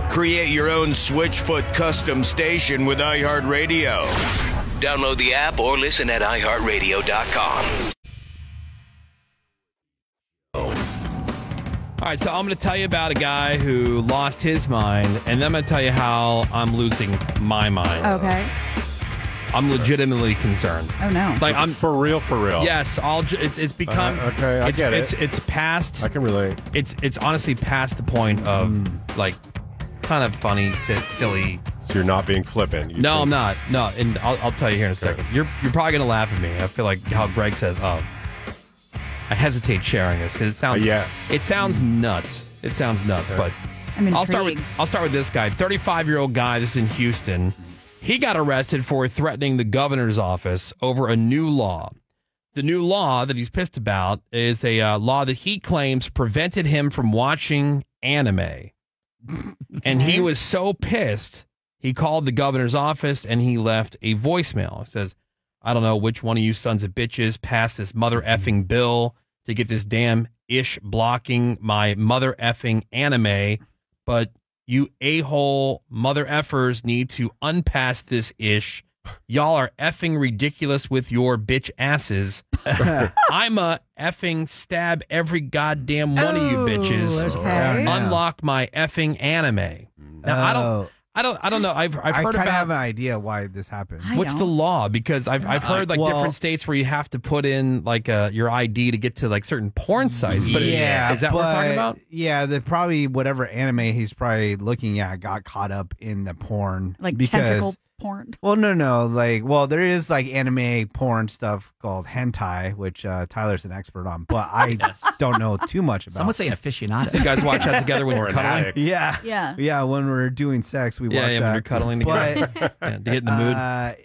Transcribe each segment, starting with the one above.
Create your own Switchfoot custom station with iHeartRadio. Download the app or listen at iHeartRadio.com. All right, so I'm going to tell you about a guy who lost his mind, and then I'm going to tell you how I'm losing my mind. Okay. I'm legitimately concerned. Oh, no. Like I'm For real. Yes, it's become okay, I get it. It's past. I can relate. It's honestly past the point of like kind of funny, silly. So you're not being flippant. No, I'm not. No, and I'll tell you here in a second. You're probably going to laugh at me. I feel like how Greg says, "Oh." I hesitate sharing this because it sounds it sounds nuts. It sounds nuts, but I'm intrigued. I'll start with this guy, 35-year-old guy. This is in Houston. He got arrested for threatening the governor's office over a new law. The new law that he's pissed about is a law that he claims prevented him from watching anime. And he was so pissed, he called the governor's office and he left a voicemail. It says, I don't know which one of you sons of bitches passed this mother effing bill to get this damn ish blocking my mother effing anime, but you a-hole mother effers need to unpass this ish. Y'all are effing ridiculous with your bitch asses. I'm a effing stab every goddamn one of you bitches. Okay. Unlock my effing anime. Now, I don't know. I've heard I about. have an idea why this happened. What's the law? Because I've heard like different states where you have to put in like your ID to get to like certain porn sites. But is that what we're talking about? Yeah, probably whatever anime he's probably looking at got caught up in the porn, Like because, tentacle porn. Well, no. There is like anime porn stuff called hentai, which Tyler's an expert on, but I don't know too much about. Some would say an aficionado. You guys watch that together when you're cuddling? Yeah. When we're doing sex, we watch that. When you're cuddling together to get in the mood.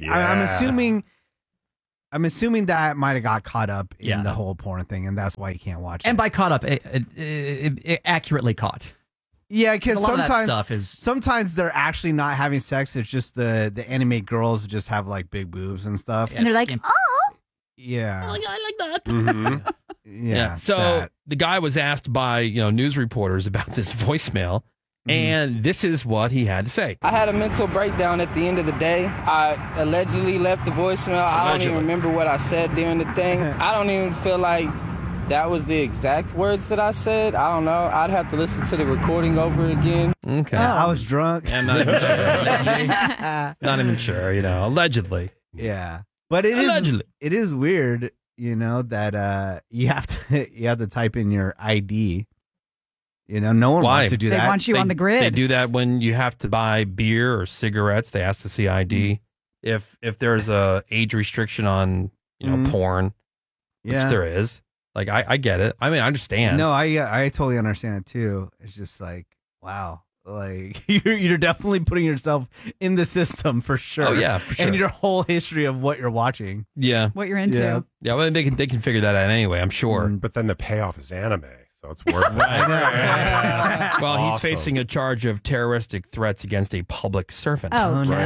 I'm assuming that might have got caught up in the whole porn thing, and that's why you can't watch it. And by caught up, it accurately caught. Yeah, because a lot of that stuff is sometimes they're actually not having sex. It's just the anime girls just have like big boobs and stuff, and they're like, oh, yeah, I like that. Mm-hmm. Yeah. So the guy was asked by news reporters about this voicemail, and this is what he had to say. I had a mental breakdown at the end of the day. I allegedly left the voicemail. I don't even remember what I said during the thing. I don't even feel like that was the exact words that I said. I don't know. I'd have to listen to the recording over again. Okay. I was drunk. I'm not even sure. Not even sure, allegedly. Yeah. But it is weird, that you have to type in your ID. No one wants to do that. They want you on the grid. They do that when you have to buy beer or cigarettes. They ask to see ID. If there's a age restriction on porn, which there is. Like, I get it. I mean, I understand. No, I totally understand it, too. It's just like, wow. Like, you're definitely putting yourself in the system for sure. Oh, yeah, for sure. And your whole history of what you're watching. Yeah. What you're into. Yeah, well, they can figure that out anyway, I'm sure. But then the payoff is anime, so it's worth it. Well, he's Awesome. facing a charge of terroristic threats against a public servant. Oh, okay.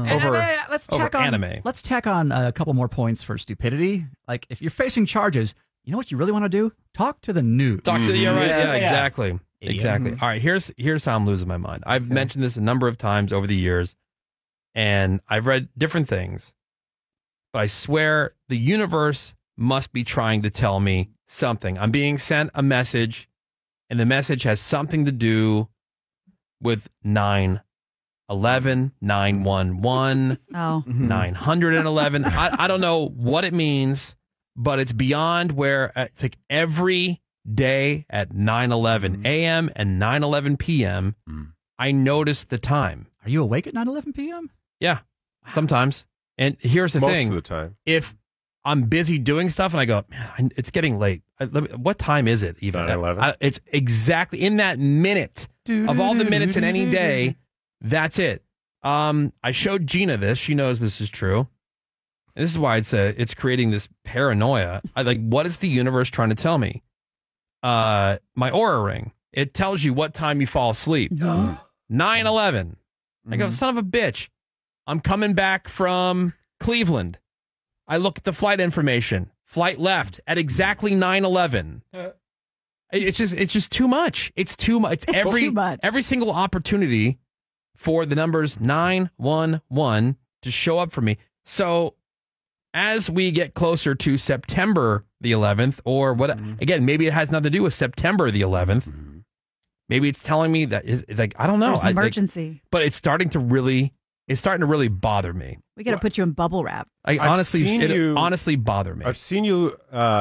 Let's tack on a couple more points for stupidity. Like, if you're facing charges, you know what you really want to do? Talk to the news. Talk to the right. Yeah, exactly. Idiot. Exactly. All right, here's how I'm losing my mind. I've mentioned this a number of times over the years, and I've read different things, but I swear the universe must be trying to tell me something. I'm being sent a message, and the message has something to do with 9/11, 911, 911. I don't know what it means, but it's beyond where it's like every day at 9:11 a.m. and 9:11 p.m. I notice the time. Are you awake at 9:11 p.m.? Yeah, sometimes. And here's the thing. Most of the time. If I'm busy doing stuff and I go, man, it's getting late. What time is it even? 9:11? It's exactly in that minute of all the minutes in any day. That's it. I showed Gina this. She knows this is true. And this is why it's creating this paranoia. What is the universe trying to tell me? My Aura ring. It tells you what time you fall asleep. 9:11. I go, son of a bitch. I'm coming back from Cleveland. I look at the flight information. Flight left at exactly 9:11. It's just too much. It's too much. It's too much. Every single opportunity for the numbers 911 to show up for me. So as we get closer to September the 11th, or what, again, maybe it has nothing to do with September the 11th. Maybe it's telling me that is like, I don't know. There's an emergency. But it's starting to really bother me. We got to put you in bubble wrap. It honestly bother me. I've seen you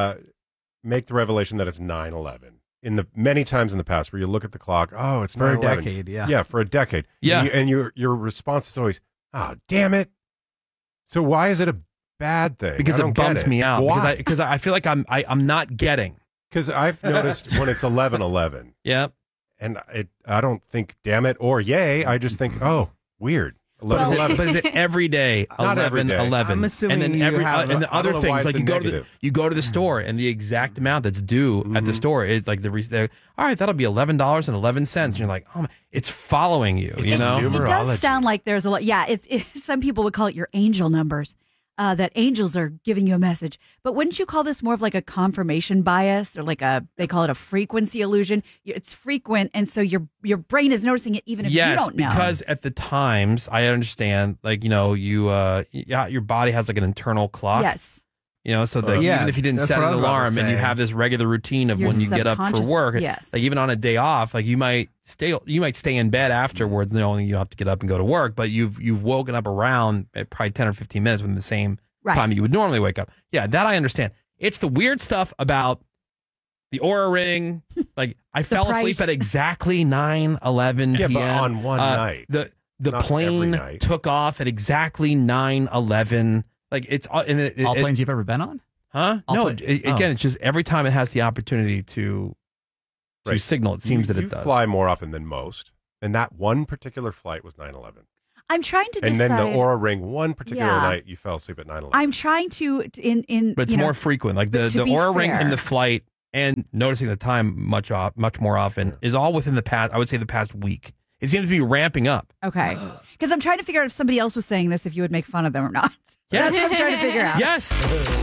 make the revelation that it's 9/11 many times in the past, where you look at the clock. Oh, it's 9/11. For a decade, yeah, for a decade. Yeah, and your response is always, "Oh, damn it!" So why is it a bad thing? Because it bums me out. Why? Because I feel like I'm not getting. Because I've noticed when it's 11/11. Yeah. And I don't think "damn it" or "yay." I just think, "Oh, weird." 11/11. But is it every day? Not every day. 11. I'm assuming and then and the other things, like you go to the store, and the exact amount that's due at the store is like all right, that'll be $11.11, and you're like, oh, it's following you. It's It does sound like there's a lot. Yeah, it's some people would call it your angel numbers. That angels are giving you a message. But wouldn't you call this more of like a confirmation bias, or they call it a frequency illusion? It's frequent, and so your brain is noticing it even if you don't know. Yes, because at the times, I understand, like, your body has like an internal clock. Yes. So even if you didn't set an alarm and you have this regular routine of when you get up for work, yes. like even on a day off, like you might stay in bed afterwards, knowing you have to get up and go to work, but you've woken up around probably 10 or 15 minutes within the same time you would normally wake up. Yeah, that I understand. It's the weird stuff about the Oura Ring. Like I fell asleep at exactly 9:11 p.m. but on one night. The plane took off at exactly 9:11. Like it's all planes you've ever been on? Huh? Again, it's just every time it has the opportunity to signal, it seems that it does. You fly more often than most, and that one particular flight was 9/11. I'm trying to decide. And then the Oura Ring, one particular night, you fell asleep at 9/11. I'm trying to but it's more frequent. Like the Oura Ring in the flight and noticing the time much more often is all within the past. I would say the past week. It seems to be ramping up. Okay, because I'm trying to figure out if somebody else was saying this, if you would make fun of them or not. Yes. That's what I'm trying to figure out. Yes.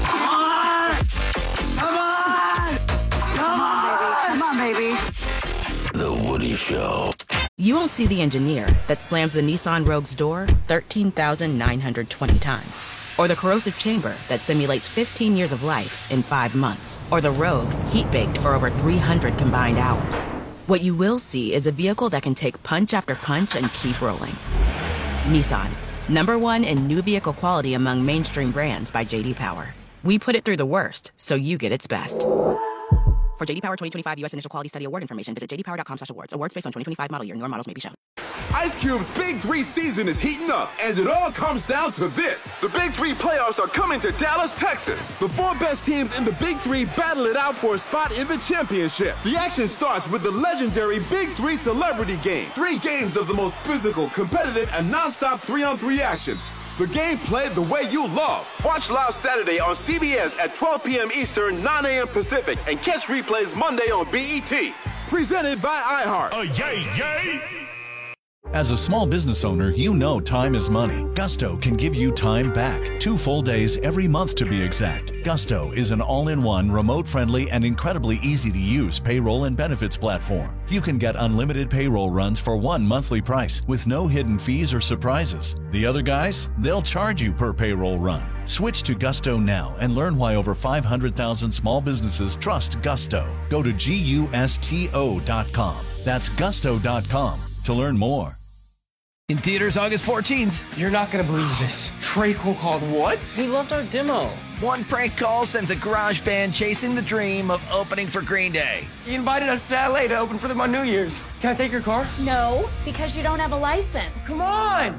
Come on, baby. The Woody Show. You won't see the engineer that slams the Nissan Rogue's door 13,920 times. Or the corrosive chamber that simulates 15 years of life in 5 months. Or the Rogue heat-baked for over 300 combined hours. What you will see is a vehicle that can take punch after punch and keep rolling. Nissan. #1 in new vehicle quality among mainstream brands by J.D. Power. We put it through the worst, so you get its best. For J.D. Power 2025 U.S. Initial Quality Study Award information, visit jdpower.com/awards. Awards based on 2025 model year. Newer models may be shown. Ice Cube's Big 3 season is heating up, and it all comes down to this. The Big 3 playoffs are coming to Dallas, Texas. The 4 best teams in the Big 3 battle it out for a spot in the championship. The action starts with the legendary Big 3 Celebrity Game. 3 games of the most physical, competitive, and non-stop 3-on-3 action. The game played the way you love. Watch live Saturday on CBS at 12 p.m. Eastern, 9 a.m. Pacific, and catch replays Monday on BET. Presented by iHeart. Yay! As a small business owner, you know time is money. Gusto can give you time back. 2 full days every month to be exact. Gusto is an all-in-one, remote-friendly, and incredibly easy-to-use payroll and benefits platform. You can get unlimited payroll runs for 1 monthly price with no hidden fees or surprises. The other guys, they'll charge you per payroll run. Switch to Gusto now and learn why over 500,000 small businesses trust Gusto. Go to GUSTO.com. That's Gusto.com to learn more. In theaters August 14th. You're not going to believe this. Trey Cole called what? He loved our demo. One prank call sends a garage band chasing the dream of opening for Green Day. He invited us to LA to open for them on New Year's. Can I take your car? No, because you don't have a license. Come on!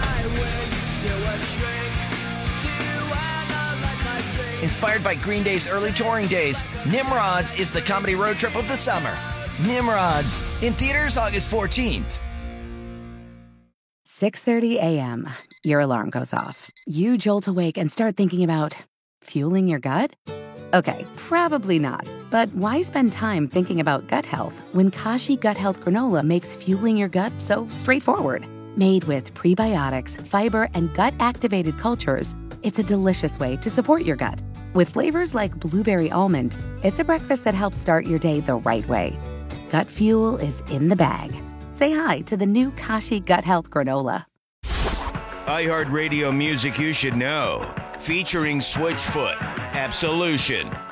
Inspired by Green Day's early touring days, Nimrods is the comedy road trip of the summer. Nimrods, in theaters August 14th. 6:30 a.m. Your alarm goes off. You jolt awake and start thinking about fueling your gut? Okay, probably not. But why spend time thinking about gut health when Kashi Gut Health Granola makes fueling your gut so straightforward? Made with prebiotics, fiber, and gut-activated cultures, it's a delicious way to support your gut. With flavors like blueberry almond, it's a breakfast that helps start your day the right way. Gut fuel is in the bag. Say hi to the new Kashi Gut Health Granola. iHeartRadio music you should know. Featuring Switchfoot, Absolution,